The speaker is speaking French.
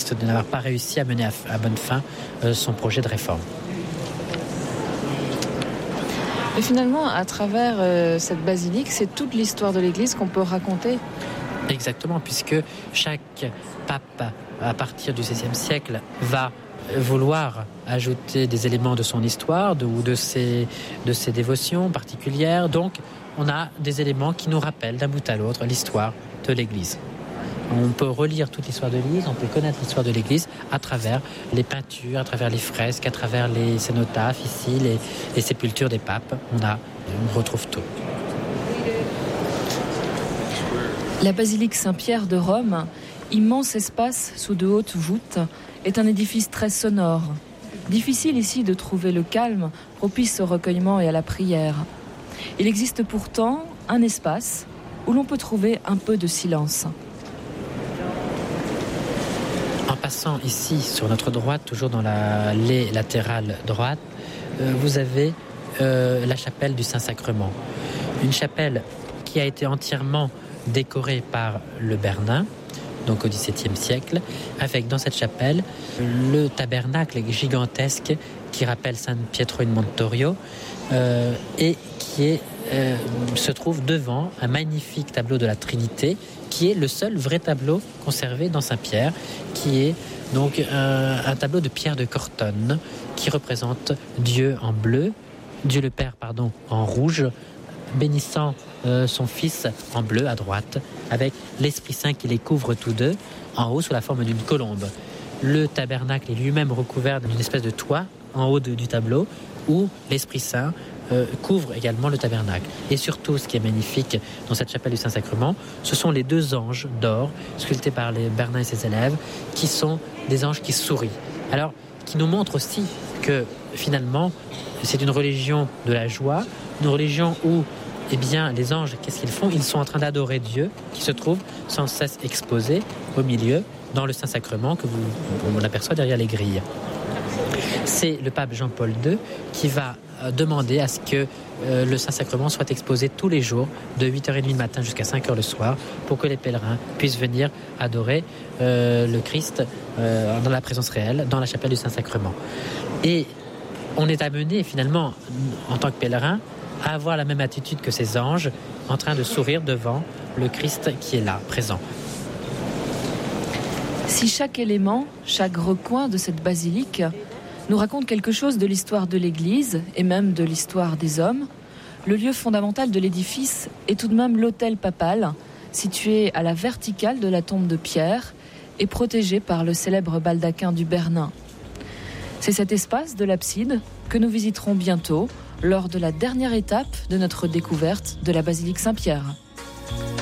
regrette de n'avoir pas réussi à mener à bonne fin son projet de réforme. Et finalement, à travers cette basilique, c'est toute l'histoire de l'Église qu'on peut raconter. Exactement, puisque chaque pape, à partir du XVIe siècle, va vouloir ajouter des éléments de son histoire ou de ses dévotions particulières. Donc, on a des éléments qui nous rappellent d'un bout à l'autre l'histoire de l'Église. On peut relire toute l'histoire de l'Église, on peut connaître l'histoire de l'Église à travers les peintures, à travers les fresques, à travers les cénotaphes, ici, les sépultures des papes. On retrouve tout. La basilique Saint-Pierre de Rome, immense espace sous de hautes voûtes, est un édifice très sonore. Difficile ici de trouver le calme propice au recueillement et à la prière. Il existe pourtant un espace où l'on peut trouver un peu de silence. En passant ici, sur notre droite, toujours dans l'allée latérale droite, vous avez la chapelle du Saint-Sacrement. Une chapelle qui a été entièrement décorée par le Bernin, donc au XVIIe siècle, avec dans cette chapelle le tabernacle gigantesque qui rappelle San Pietro in Montorio et qui se trouve devant un magnifique tableau de la Trinité, qui est le seul vrai tableau conservé dans Saint-Pierre, qui est donc un tableau de Pierre de Cortone qui représente Dieu en bleu, Dieu le Père en rouge, bénissant son Fils en bleu à droite, avec l'Esprit Saint qui les couvre tous deux en haut sous la forme d'une colombe. Le tabernacle est lui-même recouvert d'une espèce de toit en haut du tableau où l'Esprit Saint couvre également le tabernacle. Et surtout, ce qui est magnifique dans cette chapelle du Saint-Sacrement, ce sont les deux anges d'or sculptés par les Bernin et ses élèves, qui sont des anges qui sourient. Alors, qui nous montrent aussi que finalement, c'est une religion de la joie, une religion où les anges, qu'est-ce qu'ils font ? Ils sont en train d'adorer Dieu, qui se trouve sans cesse exposé au milieu, dans le Saint-Sacrement que on aperçoit derrière les grilles. C'est le pape Jean-Paul II qui va demander à ce que le Saint-Sacrement soit exposé tous les jours, de 8h30 le matin jusqu'à 5h le soir, pour que les pèlerins puissent venir adorer le Christ dans la présence réelle, dans la chapelle du Saint-Sacrement. Et on est amené finalement, en tant que pèlerin, à avoir la même attitude que ces anges, en train de sourire devant le Christ qui est là, présent. Si chaque élément, chaque recoin de cette basilique nous raconte quelque chose de l'histoire de l'Église et même de l'histoire des hommes, le lieu fondamental de l'édifice est tout de même l'autel papal, situé à la verticale de la tombe de Pierre et protégé par le célèbre baldaquin du Bernin. C'est cet espace de l'abside que nous visiterons bientôt lors de la dernière étape de notre découverte de la basilique Saint-Pierre.